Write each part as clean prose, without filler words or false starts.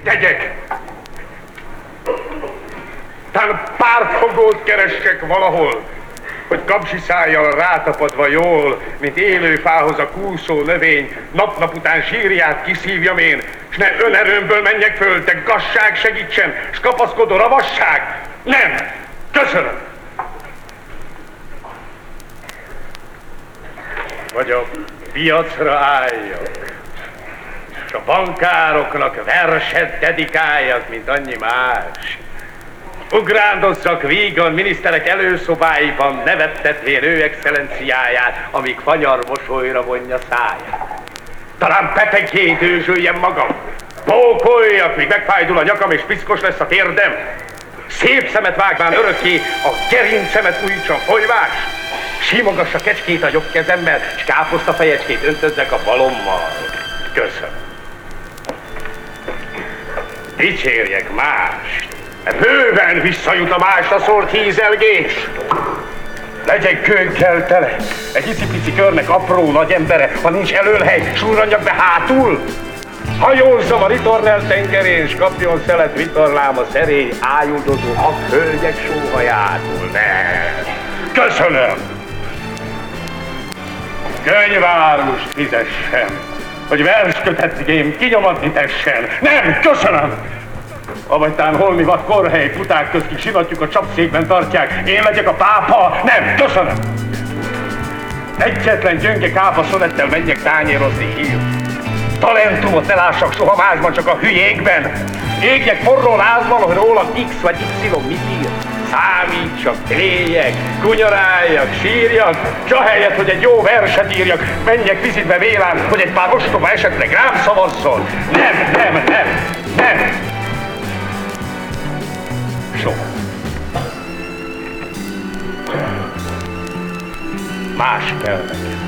tegyek? Tán pártfogót keressek valahol, hogy kapzsi szájjal rátapadva jól, mint élő fához a kúszó növény, nap-nap után zsírját kiszívjam én, s ne önerőmből menjek föl, de gazság segítsen, s kapaszkodó ravasság. Nem! Köszönöm! Vagy a piacra álljak, s a bankároknak verset dedikáljak, mint annyi más. Ugrándozzak vígan miniszterek előszobáiban, nevettetvén ő excellenciáját, amíg fanyar mosolyra vonja száját. Talán petekjét őzsöljem magam, pókoljak, míg megfájdul a nyakam és piszkos lesz a térdem. Szép szemet vágván örökké, a gerincemet újítsam folyvás. Simogass a kecskét a jobb kezemmel, s káposzta fejecskét öntözzek a balommal. Köszönöm. Dicsérjek mást, mert bőven visszajut a másra szórt hízelgés. Legyek kőkkel tele, egy icipici körnek apró nagy embere, ha nincs elölhely, surranjak be hátul. Hajózzam a ritornel tengerén, s kapjon szelet vitorlám a szerény ájuldozó akhölgyek sóhajátul. Ne! Köszönöm! Könyvárus fizessen, hogy verskötetgém kinyomatni tessen. Nem, köszönöm! Avagytán holmi vad korhely, puták közt, kik sivattyúk a csapszékben tartják, én legyek a pápa. Nem, köszönöm! Egyetlen gyönge kápa szonettel menjek tányérozni hír. Talentumot ne lássak soha másban, csak a hülyékben. Égjek forró lázban, hogy rólam X vagy Y mit ír. Számítsak, éljek, kunyoráljak, sírjak, s ahelyett, hogy egy jó verset írjak, menjek vizitbe vélám, hogy egy pár ostoba esetleg rám szavazzon. Nem, nem, nem, nem! Soha. Más kell nekem.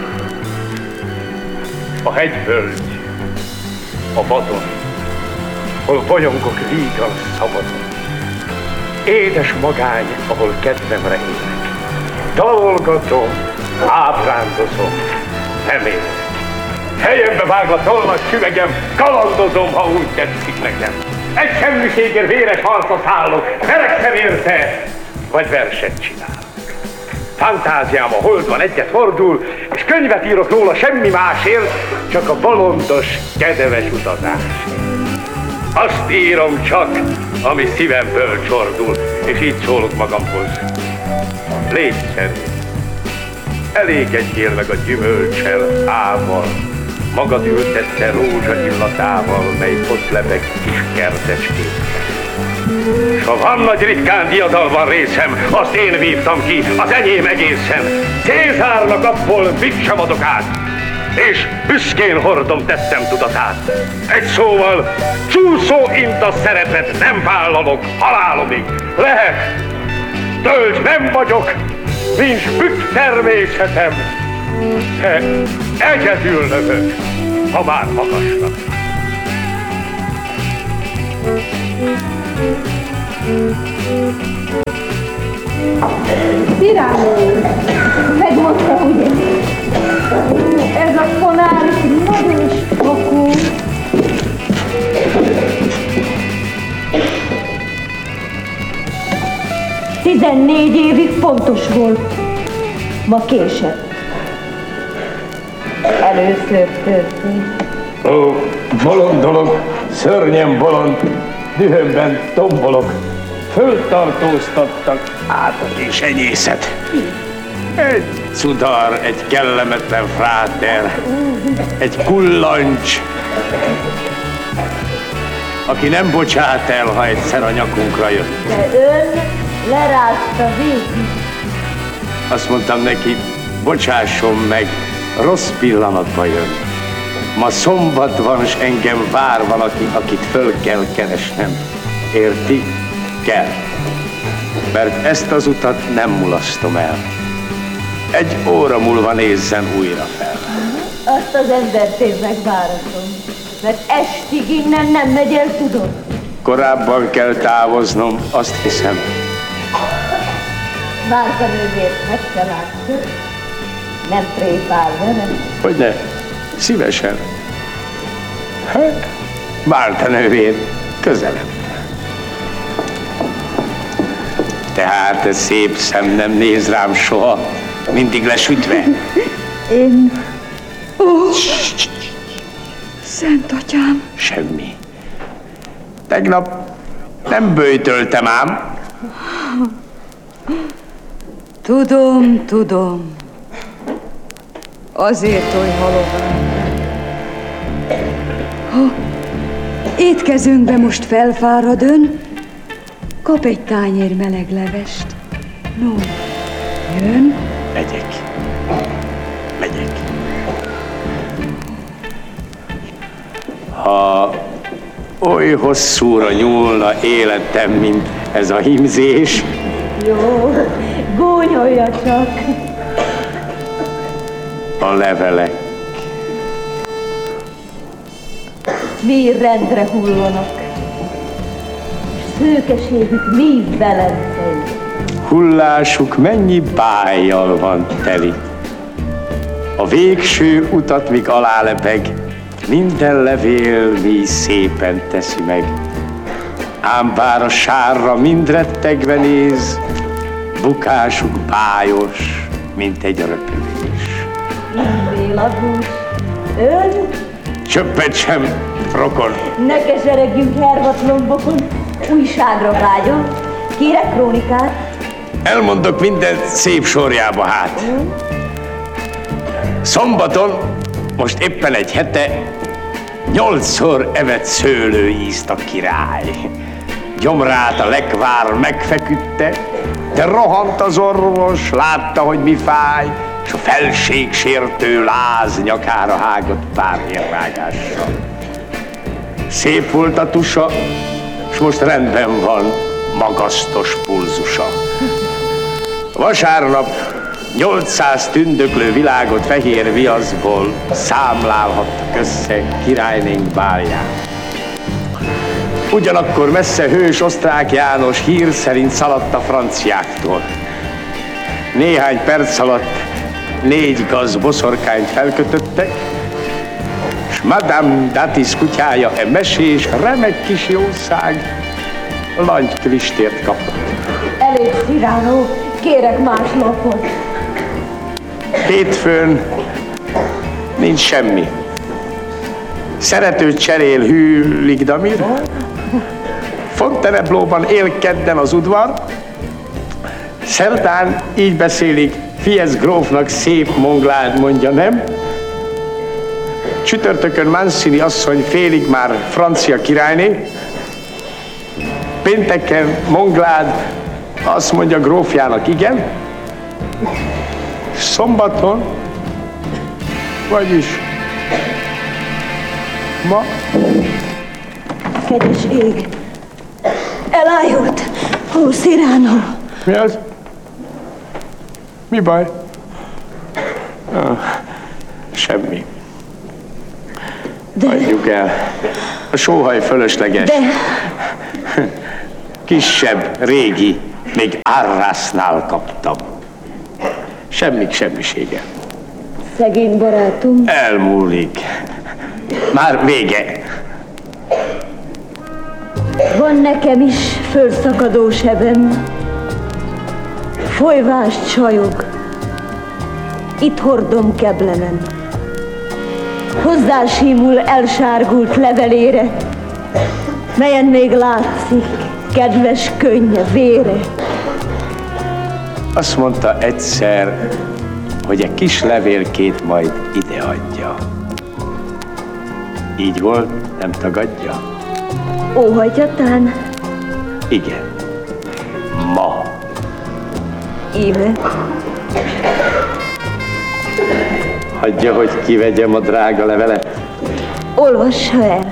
A hegyvölgy, a vadon, hol bolyongok vígan szabadon. Édes magány, ahol kedvemre élek. Dalolgatom, ábrándozom, nem élek. Helyembe vágva tollas süvegem, kalandozom, ha úgy tetszik nekem. Egy semmiségért véres harcot szállok, verekszem érte, vagy verset csinálok. Fantáziám a holdban egyet fordul, és könyvet írok róla semmi másért, csak a bolondos, kedves utazásért. Azt írom csak, ami szívemből csordul, és így szólok magamhoz. Légy szerint, elégedjél meg a gyümölcsel, ával, magad ültette rózsa illatával, mely ott lebeg kis kertecskét. S ha van nagy ritkán diadalban részem, azt én vívtam ki, az enyém egészen. Cézárnak abból mit sem adok át, és büszkén hordom tettem tudatát. Egy szóval, csúszó inta szerepet nem vállalok halálomig. Lehet, tölgy nem vagyok, nincs bükk természetem, de egyedül növök, ha már magasnak. Tiránó, megmondta, ugye? Ez a fonár nagyon spokó. Tizennégy évig fontos volt. Ma késett. Először történt. Ó, bolond dolog, szörnyen bolond, dühömben tombolok. Föltartóztattak át a kis enyészet. Egy cudar, egy kellemetlen fráter, egy kullancs, aki nem bocsát el, ha egyszer a nyakunkra jött. De ön lerázta végig. Azt mondtam neki, bocsásson meg, rossz pillanatba jön. Ma szombat van, s engem vár valaki, akit föl kell keresnem. Érti? Kell. Mert ezt az utat nem mulasztom el. Egy óra múlva nézzen újra fel. Azt az embert én megváratom, mert estig innen nem megy el, tudod. Korábban kell távoznom, azt hiszem. Márka nővért meg se látja. Nem tréfál velem. Hogyne, szívesen. Hát, Márta nővér, közelebb. Tehát ez szép szem nem néz rám soha, mindig lesütve. Én... Ó, Szent Atyám! Semmi. Tegnap nem böjtöltem ám. Tudom. Azért oly halovány. Ha étkezőnkbe most felfárad ön, kap egy tányér meleg levest. No, jön? Megyek. Ha oly hosszúra nyúlna életem, mint ez a hímzés. Jó, gúnyolja csak. A levelek. Mi rendre hullanak, és szőkeségük mi velencei. Hullásuk mennyi bájjal van teli. A végső utat, míg alá lebeg, minden levél mi szépen teszi meg. Ám bár a sárra mind rettegve néz, bukásuk bájos, mint egy röpülés. Vélagús, ön? Csöppet sem, rokon. Ne keseregjünk hervatlombokon, újságra vágyom. Kérek krónikát? Elmondok mindent szép sorjába hát. Szombaton, most éppen egy hete, 8-szor evett szőlőízt a király. Gyomrát a lekvár megfeküdte, de rohant az orvos, látta, hogy mi fáj, és a felségsértő láz nyakára hágott pár érrágással. Szép volt a tusa, és most rendben van magasztos pulzusa. Vasárnap 800 tündöklő világot fehér viaszból számlálhattak össze királynénk bálján. Ugyanakkor messze hős osztrák János hír szerint szaladt a franciáktól. Néhány perc alatt 4 gaz boszorkányt felkötöttek, és Madame Datis kutyája, mesés, remek kis jószág, langyklistért kapott. Elég, Cyrano, kérek más lapot. Hétfőn nincs semmi. Szeretőt cserél hű Ligdamir. Fontainebleauban él kedden az udvar. Szerdán így beszélik, Fiesz grófnak szép Monglád mondja, nem? Csütörtökön Mancini asszony félig már francia királyné. Pénteken Monglád azt mondja grófjának igen. Szombaton, vagyis ma. Kegyes ég! Elájult! Ó, Cyrano! Mi az? Mi baj? Semmi. Hagyjuk el. A sóhaj fölösleges. De... Kisebb, régi, még Arrasnál kaptam. Semmik semmisége. Szegény barátom. Elmúlik. Már vége. Van nekem is fölszakadó sebem. Folyvás csajog. Itt hordom keblemen. Hozzásímul elsárgult levelére, melyen még látszik kedves könnye, vére. Azt mondta egyszer, hogy egy kis levélkét majd ideadja. Így volt, nem tagadja? Óhajtjatán? Igen. Ma. Íme. Hagyja, hogy kivegyem a drága levelet. Olvassa el.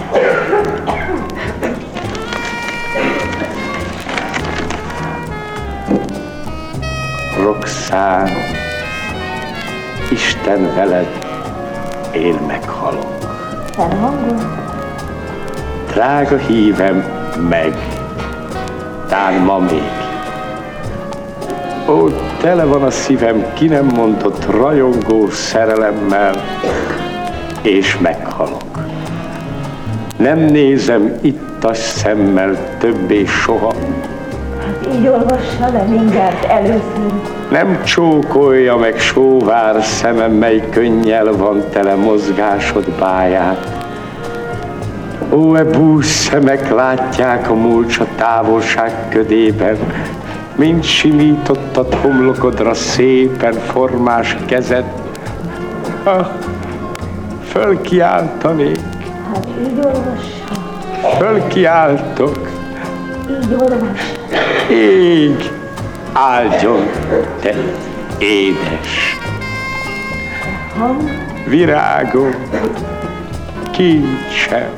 Roxán, Isten veled, én meghalok. Felhangol? Drága hívem meg, tán ma még. Ó, tele van a szívem ki nem mondott rajongó szerelemmel, és meghalok. Nem nézem ittas szemmel többé soha. Hát így olvassa le mindjárt először. Nem csókolja meg sóvár szemem, mely könnyel van tele mozgásod báját. Ó, e bús szemek látják a múlcs a távolság ködében, mint simítottad homlokodra szépen formás kezed. Fölkiáltanék. Hát így olvassa. Fölkiáltok. Így olvassa. Ég áldjon, te édes Hang. virágom, kincsem,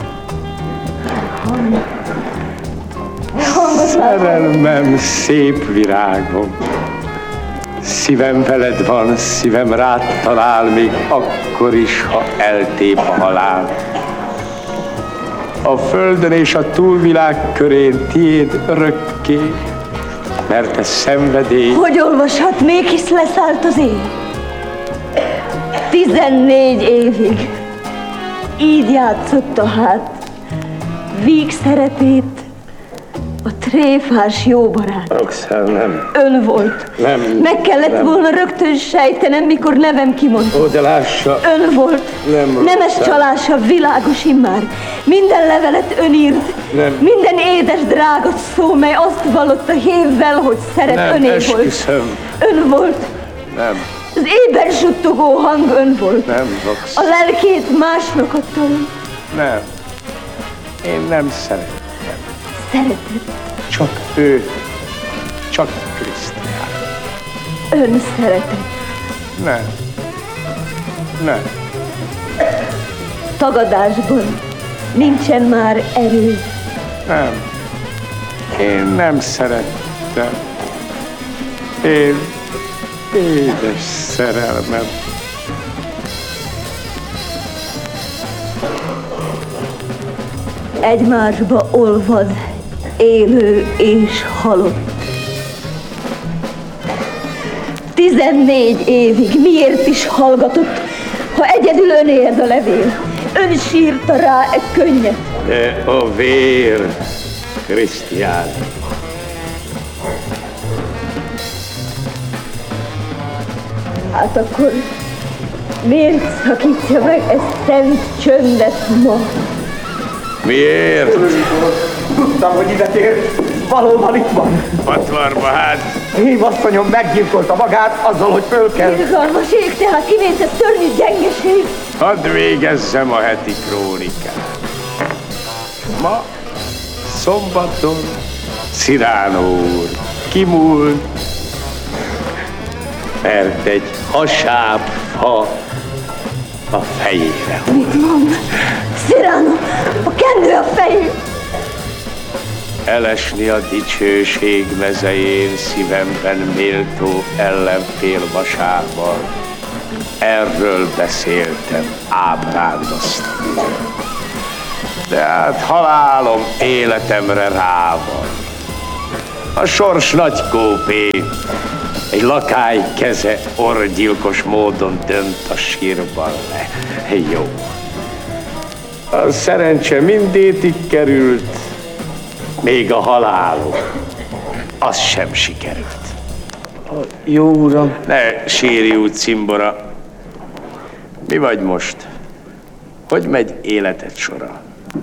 szerelmem, szép virágom. Szívem veled van, szívem rád talál, még akkor is, ha eltép a halál. A földön és a túlvilág körén tiéd örökké, mert ez szenvedély. Hogy olvashat, mégis leszállt az éj? 14 évig így játszotta hát víg szerepét a tréfás jó barát. Roxel, nem. Ön volt. Nem. Meg kellett volna rögtön sejtenem, mikor nevem kimondta. Ó, de lássa. Ön volt. Nem, Nemes Roxel. csalása világos immár. Minden levelet ön írt. Nem. Minden édes drága szó, mely azt vallotta hévvel, hogy szeret Nem, öné volt. esküszöm. Ön volt. Nem, Az éber suttogó hang ön volt. nem, Rox. A lelkét másnak adta ön. Nem. Én nem szeretem. Szeretett. Csak ő. Csak Krisztián. Ön szeretett. Nem. Nem. Tagadásban nincsen már erő. Nem. Én nem szerettem. Én édes szerelmem. Egymásba olvad élő és halott. 14 évig miért is hallgatott, ha egyedül ön érd a levél? Ön sírta rá egy könnyet. De a vér, Krisztián. Hát akkor miért szakítja meg ezt szent csöndet ma? Miért? Tudtam, hogy ide tér. Valóban itt van. Patvarba hát. Hívasszonyom meggyilkolta magát azzal, hogy fölkel. Irgalmas ég, tehát imént ez szörnyű gyengeség. Hadd végezzem a heti krónikát. Ma, szombaton, Cyrano úr kimúlt, mert egy hasábfa a fejére. Mit mond? Cyrano, a kendő a fejű. Elesni a dicsőség mezején szívemben méltó ellenfél vasárban. Erről beszéltem, ábrándoztam. De hát halálom életemre rá van. A sors nagy kópé, egy lakály keze orrgyilkos módon dönt a sírban le. Jó. A szerencse mindétig került, még a halálom, az sem sikerült. Jó uram. Ne sírj úgy, cimbora. Mi vagy most? Hogy megy életed sora?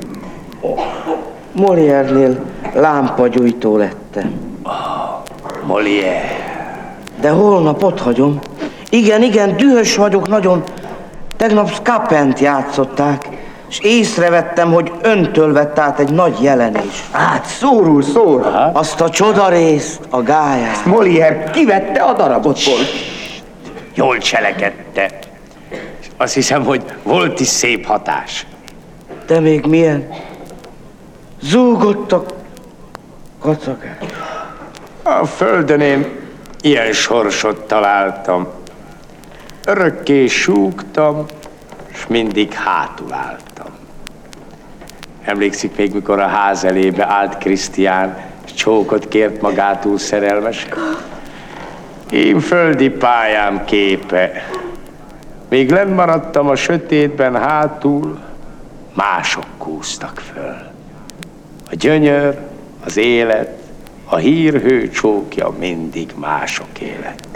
Molière-nél lámpagyújtó lettem. Molière. De holnap ott hagyom. Igen, dühös vagyok nagyon. Tegnap Scapent játszották, és észrevettem, hogy öntől vett át egy nagy jelenés. Hát szórul szór. Azt a csodarészt, a gályát. Molière kivette a darabotból. Jól cselekedte. Azt hiszem, hogy volt is szép hatás. De még milyen? Zúgott a kacagás. A földön én ilyen sorsot találtam. Örökké súgtam, és mindig hátul álltam. Emlékszik még, mikor a ház elébe állt Krisztián, és csókot kért magától szerelmes? Én földi pályám képe. Még lenn maradtam a sötétben hátul, mások kúztak föl. A gyönyör, az élet, a hírhő csókja mindig mások élet.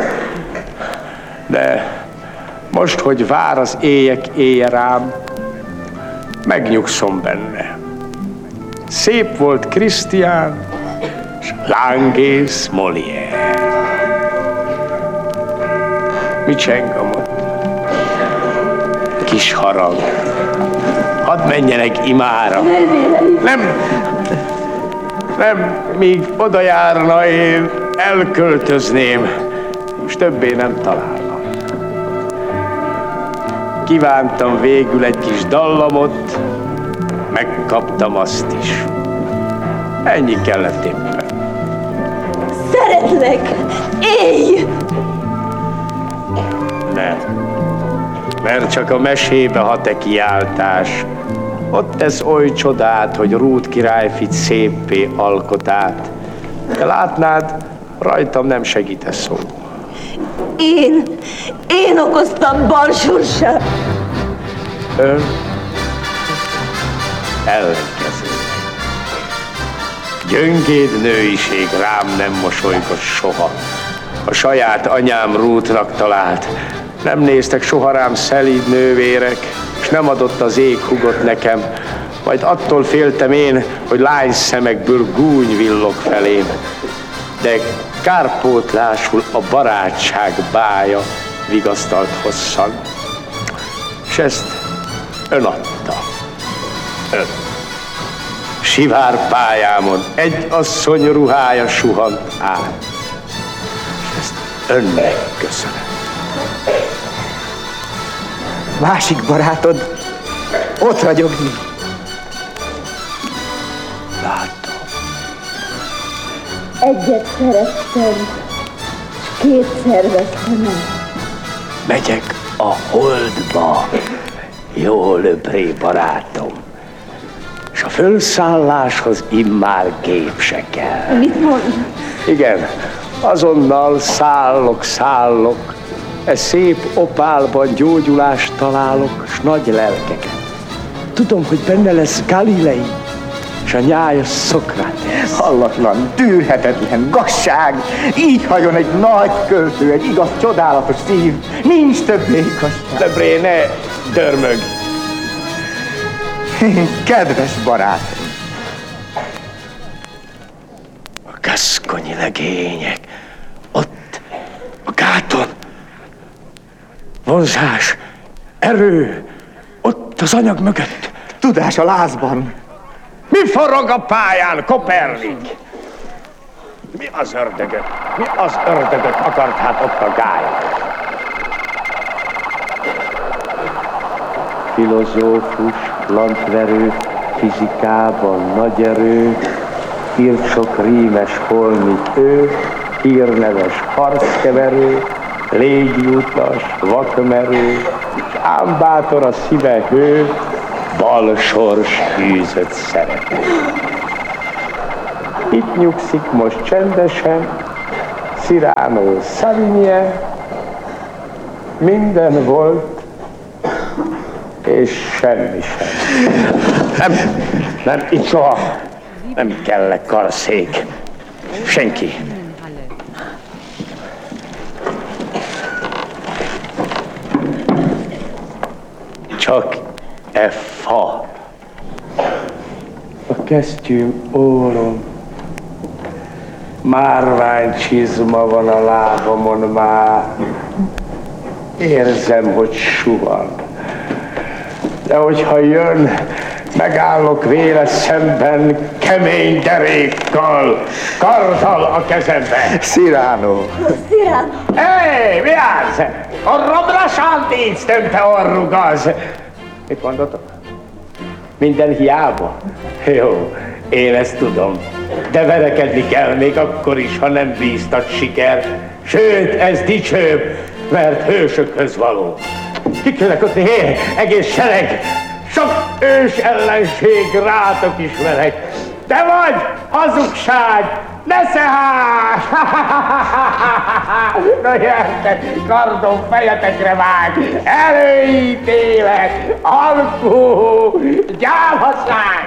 De most, hogy vár az éjek éje rám, megnyugszom benne. Szép volt Krisztián, s lángész Molière. Mi csengam ott? Kis harang. Hadd menjenek imára. Nem, míg oda járna, én elköltözném, és többé nem találnak. Kívántam végül egy kis dallamot, megkaptam azt is. Ennyi kellett éppen. Szeretlek! Élj! Mert csak a mesébe hat-e kiáltás. Ott tesz oly csodát, hogy Rút királyfit széppé alkotát. De látnád, rajtam nem segít a szó. Én okoztam balsorsát. Ön ellenkező. Gyöngéd nőiség rám nem mosolygott soha. A saját anyám Rútnak talált. Nem néztek soha rám szelíd nővérek, és nem adott az ég húgot nekem. Majd attól féltem én, hogy lány szemekből gúny villog felém. De kárpótlásul a barátság bája vigasztalt hosszan. És ezt ön adta. Ön. Sivár pályámon egy asszony ruhája suhant át. És ezt önnek köszönöm. Másik barátod ott ragyogni. Látom. Egyet szerettem, és kétszer vesztem el. Megyek a holdba, jó löpré barátom. És a fölszálláshoz immár gép se kell. Mit mond? Igen, azonnal szállok. E szép opálban gyógyulást találok, s nagy lelkeket. Tudom, hogy benne lesz Galilei, s a nyájas Szokratész. Hallatlan, tűrhetetlen gazság. Így hagyjon egy nagy költő, egy igaz, csodálatos szív. Nincs többé igazság. Lebré, ne dörmög. Kedves barátom. A gaszkonyi legények, ott, a gáton. Vonzás, erő, ott az anyag mögött. Tudás a lázban. Mi forog a pályán, Kopernik? Mi az ördögöt akart hát ott a gály? Filozófus, lantverő, fizikában nagy erő, írt sok rímes holmit ő, hírneves harckeverő, légiutas, vakmerő, s ám bátor a szíve hő, bal sors hűzött szerető. Itt nyugszik most csendesen, Cyrano Savigny, minden volt, és semmi sem. Nem, itt soha nem kellett karszék. Senki. Csak e fa. A kesztyűm ólom. Márvány csizma van a lábamon már. Érzem, hogy suhan. De hogyha jön, megállok véle szemben, kemény derékkal, karddal a kezemben. Cyrano. Cyrano. Hé, mi az? Orrom lassan nincs, te orrugaz. Mit mondotok? Minden hiába? Jó, én ezt tudom. De verekedni kell még akkor is, ha nem bíztat siker. Sőt, ez dicsőbb, mert hősökhöz való. Kikülök ott egész sereg. Sok ős ellenség rátok ismerek. Te vagy hazugság! Neszehás! Na gyertek, kardom fejetekre vág! Előítélek! Alkú! Gyávaság!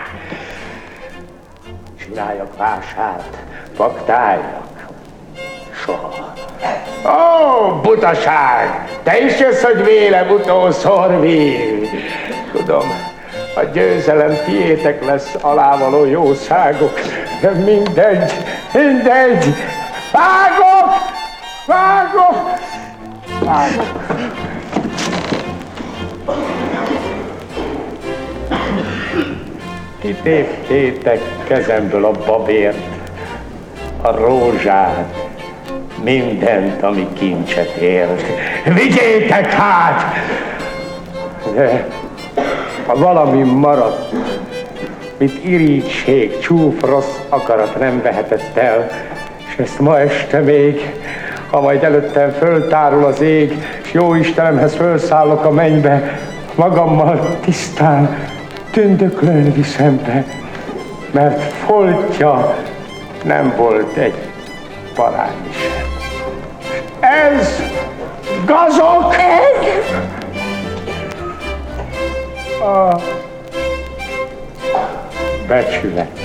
Csináljak vásárt, paktáljak. Soha. Ó, butaság! Te is jössz, hogy vélem utószor vél. Tudom, a győzelem tiétek lesz, alávaló jószágok. De mindegy, mindegy! Vágok! Vágok! Vágok! Kitéptétek kezemből a babért, a rózsát, mindent, ami kincset ér. Vigyétek hát! De ha valami maradt, mit irigység, csúf, rossz akarat nem vehetett el, és ezt ma este még, ha majd előttem föltárul az ég, és jó Istenemhez fölszállok a mennybe, magammal tisztán, tündöklőn viszem be, mert foltja nem volt egy parány sem. Ez gazok! Ez? A becsület.